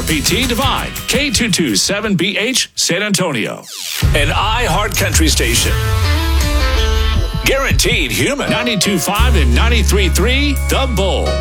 WRPT Divine, K227BH, San Antonio. An iHeart Country station. Guaranteed human. 92.5 and 93.3, The Bull.